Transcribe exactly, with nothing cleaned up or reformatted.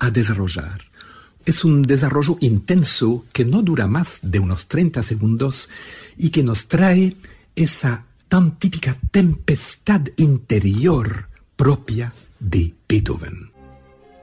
a desarrollar. Es un desarrollo intenso que no dura más de unos treinta segundos y que nos trae esa tan típica tempestad interior propia de Beethoven.